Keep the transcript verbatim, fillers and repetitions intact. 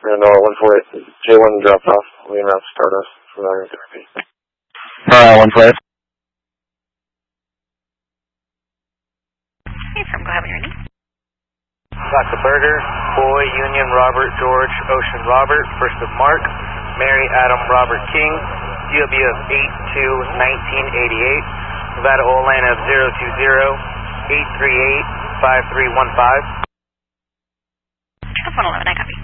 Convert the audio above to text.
No, one four eight. J one dropped off. Leaving out Stardust for iron therapy. Uh, one four eight. Hey, from go ahead when you're ready. Doctor Berger, Boy, Union, Robert, George, Ocean, Robert, First of Mark, Mary, Adam, Robert, King, D O B of eight two nineteen eighty-eight, Nevada, Atlanta of zero two zero eight three eight five three one five. one eleven, I copy.